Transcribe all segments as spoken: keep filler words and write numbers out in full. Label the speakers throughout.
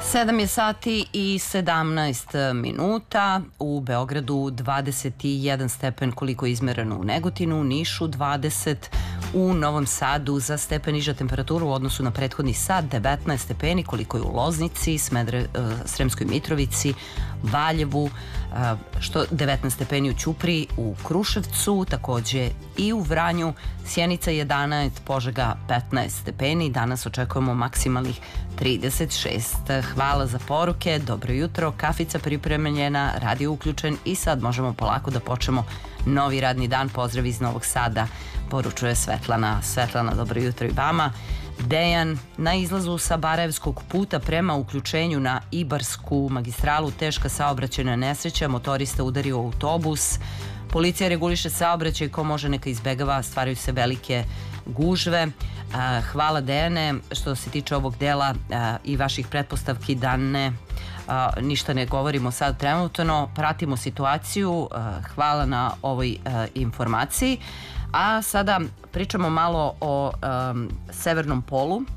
Speaker 1: sedam je sati i sedamnaest minuta, u Beogradu dvadeset jedan stepen koliko je izmereno u Negotinu, u Nišu dvadeset, u Novom Sadu za stepen niža temperaturu u odnosu na prethodni sat, devetnaest stepeni koliko je u Loznici, Smedre, Sremskoj Mitrovici, Valjevu, što devetnaest stepeni u Ćupriji, u Kruševcu, takođe i u Vranju, Sjenica jedanaest, Požega petnaest stepeni, danas očekujemo maksimalnih trideset šest. Hvala za poruke, dobro jutro, kafica pripremljena, radio uključen i sad možemo polako da počnemo novi radni dan. Pozdrav iz Novog Sada, poručuje Svetlana. Svetlana, dobro jutro i vama. Dejan, na izlazu sa Barajevskog puta prema uključenju na Ibarsku magistralu teška saobraćajna nesreća, motorista udario autobus. Policija reguliše saobraćaj, ko može neka izbegava, stvaraju se velike gužve. Hvala Dejane, što se tiče ovog dela i vaših pretpostavki da ne ništa ne govorimo sad trenutno, pratimo situaciju. Hvala na ovoj informaciji. A sada pričamo malo o um, severnom polu uh,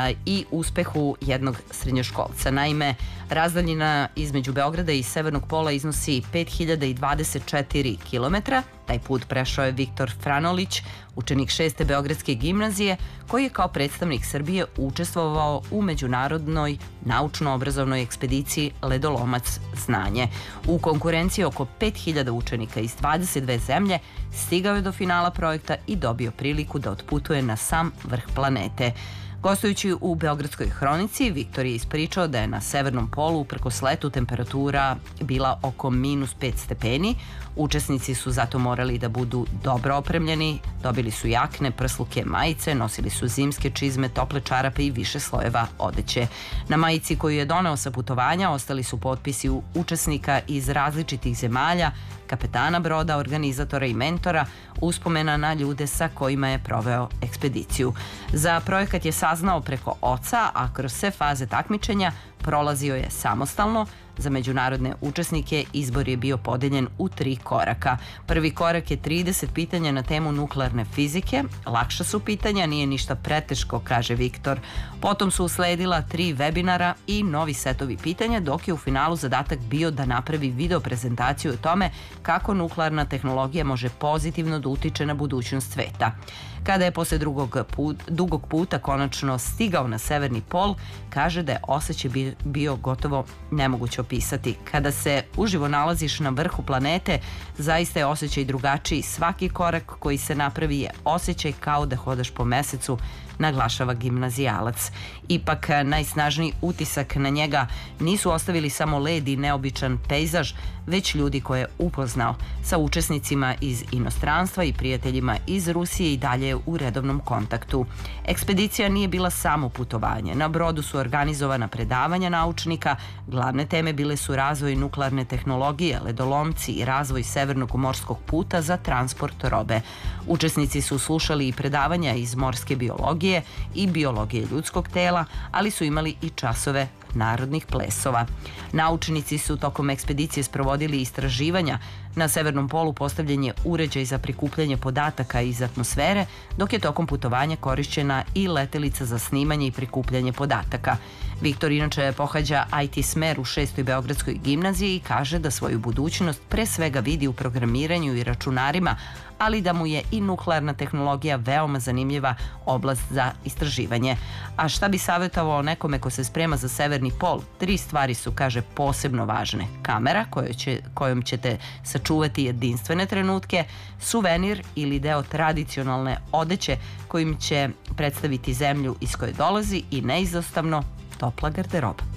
Speaker 1: i uspehu jednog srednjoškolca. Naime, razdaljina između Beograda i severnog pola iznosi pet hiljada dvadeset četiri kilometra. Taj put prešao je Viktor Franolić, učenik šeste Beogradske gimnazije, koji je kao predstavnik Srbije učestvovao u međunarodnoj naučno-obrazovnoj ekspediciji Ledolomac znanje. U konkurenciji oko pet hiljada učenika iz dvadeset dve zemlje stigao je do finala projekta i dobio priliku da otputuje na sam vrh planete. Gostujući u Beogradskoj hronici, Viktor je ispričao da je na severnom polu uprkos letu temperatura bila oko minus pet stepeni. Učesnici su zato morali da budu dobro opremljeni, dobili su jakne, prsluke, majice, nosili su zimske čizme, tople čarape i više slojeva odeće. Na majici koju je doneo sa putovanja ostali su potpisi učesnika iz različitih zemalja, kapetana broda, organizatora i mentora, uspomena na ljude sa kojima je proveo ekspediciju. Za projekat je saznao preko oca, a kroz sve faze takmičenja prolazio je samostalno. Za međunarodne učesnike izbor je bio podeljen u tri koraka. Prvi korak je trideset pitanja na temu nuklearne fizike. Lakša su pitanja, nije ništa preteško, kaže Viktor. Potom su usledila tri webinara i novi setovi pitanja, dok je u finalu zadatak bio da napravi video prezentaciju o tome kako nuklearna tehnologija može pozitivno da utiče na budućnost sveta. Kada je posle drugog put, dugog puta konačno stigao na severni pol, kaže da je osjećaj bio gotovo nemoguće opisati. Kada se uživo nalaziš na vrhu planete, zaista je osjećaj drugačiji. Svaki korak koji se napravi je osjećaj kao da hodaš po mesecu, naglašava gimnazijalac. Ipak najsnažniji utisak na njega nisu ostavili samo led i neobičan pejzaž, već ljudi koje je upoznao. Sa učesnicima iz inostranstva i prijateljima iz Rusije i dalje u redovnom kontaktu. Ekspedicija nije bila samo putovanje. Na brodu su organizovana predavanja naučnika. Glavne teme bile su razvoj nuklearne tehnologije, ledolomci i razvoj severnog morskog puta za transport robe. Učesnici su slušali i predavanja iz morske biologije i biologije ljudskog tela, ali su imali i časove narodnih plesova. Naučnici su tokom ekspedicije sprovodili istraživanja. Na severnom polu postavljen je uređaj za prikupljanje podataka iz atmosfere, dok je tokom putovanja korišćena i letelica za snimanje i prikupljanje podataka. Viktor inače pohađa I T smer u šestoj Beogradskoj gimnaziji i kaže da svoju budućnost pre svega vidi u programiranju i računarima, ali da mu je i nuklearna tehnologija veoma zanimljiva oblast za istraživanje. A šta bi savjetovao nekome ko se sprema za severni pol? Tri stvari su, kaže, posebno važne. Kamera kojoj će, kojom ćete sačuvati jedinstvene trenutke, suvenir ili deo tradicionalne odeće kojim će predstaviti zemlju iz koje dolazi i neizostavno topla garderoba.